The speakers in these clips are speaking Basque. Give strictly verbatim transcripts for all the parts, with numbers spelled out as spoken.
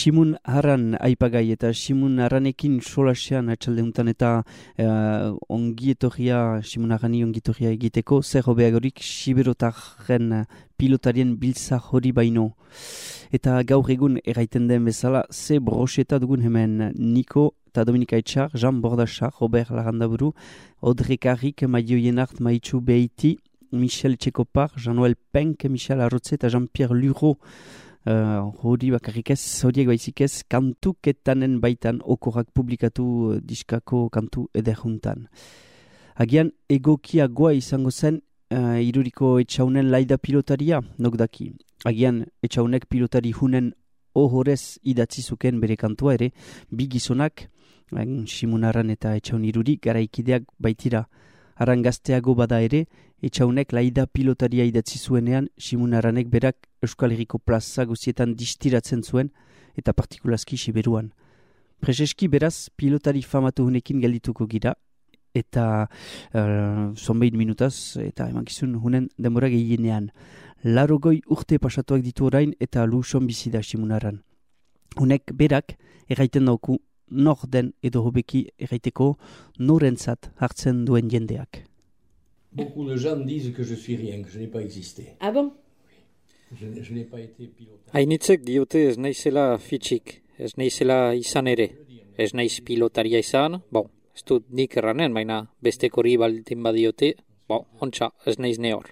Simun Harran aipagai eta Simun Harranekin solasean atxaldeuntan eta uh, ongietorria, Simun Harrani ongietorria egiteko, zer hobeagorik siberotarren pilotarien biltza hori baino. Eta gaur egun erraiten den bezala, ze broxeta dugun hemen Niko eta Dominika Etxar, Jean Bordachar, Robert Larandaburu, Audrey Carrik, Maio Yenart, Maitxu Beiti, Michel Txekopar, Jean-Noël Penk, Michel Arrotze eta Jean-Pierre Luro. Hori uh, bakarrik ez, horiek baizik ez, kantuketanen baitan okorak publikatu uh, diskako kantu ederjuntan. Agian egokiagoa izango zen uh, iruriko etxaunen laida pilotaria, nok daki. Agian etxaunek pilotari hunen ohorez idatzi zuken bere kantua ere, bi gizonak, Simun Harran eta etxaun iruri, garaikideak baitira. Harran gazteago bada ere, etxaunek laida pilotaria idatzi zuenean, Simun Harranek berak Euskal Herriko plaza guztietan distiratzen zuen eta partikulazki Siberuan. Prezeski beraz, pilotari famatu hunekin geldituko gira eta uh, zonbeit minutaz eta emankizun hunen denbora gehienean. Larogoi urte pasatuak ditu orain eta luson bizi da Simun Harran. Hunek berak erraiten dauku nor den edo hobeki erraiteko norentzat hartzen duen jendeak. Beaucoup de gens disent que je suis rien, que je n'ai pas existé. Ah bon? Je, je n'ai pas été pilote. Hainitzek diote ez naizela fitxik, ez naizela izan ere, ez naiz pilotaria izan, bon, ez dut nik erranen, baina besteko hori baldin badiote, bon, ontsa, ez naiz nehor.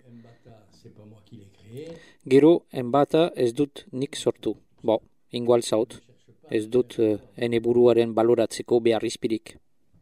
Gero, enbata ez dut nik sortu, bon, ingual zaut, ez dut uh, ene buruaren baloratzeko behar izpirik.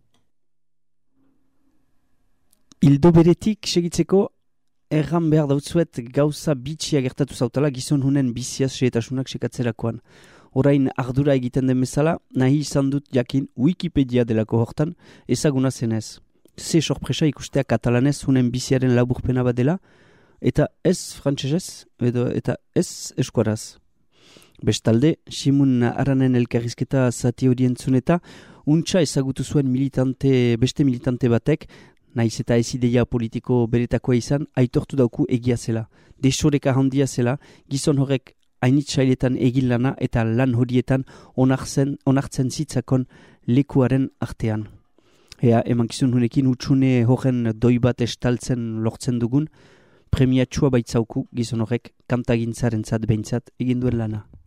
Ildo beretik segitzeko erran behar dautzuet gauza bitxia gertatu zautala gizon hunen biziaz seetasunak sekatzerakoan. Orain ardura egiten den bezala, nahi izan dut jakin Wikipedia delako hortan ezaguna zenez. Ze sorpresa ikustea katalanez hunen biziaren laburpena bat dela, eta ez frantsesez edo eta ez eskuaraz. Bestalde, Simun Harranen elkarrizketa zati hori entzun eta untxa ezagutu zuen militante, beste militante batek, naiz eta ez ideia politiko beretakoa izan, aitortu dauku egia zela. Desoreka handia zela, gizon horrek hainitzailetan egin lana eta lan horietan onartzen, onartzen zitzakon lekuaren artean. Ea, emankizun hunekin utxune horren doi bat estaltzen lortzen dugun, premiatxua baitzauku gizon horrek kantagintzaren zat behintzat egin duen lana.